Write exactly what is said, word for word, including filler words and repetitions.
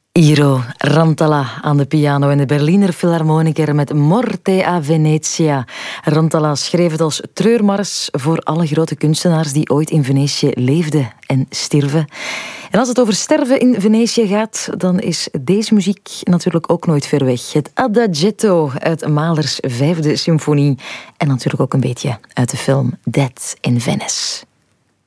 Iro Rantala aan de piano en de Berliner Philharmoniker met Morte a Venezia. Rantala schreef het als treurmars voor alle grote kunstenaars die ooit in Venetië leefden en stierven. En als het over sterven in Venetië gaat, dan is deze muziek natuurlijk ook nooit ver weg. Het Adagietto uit Mahlers vijfde symfonie. En natuurlijk ook een beetje uit de film Death in Venice.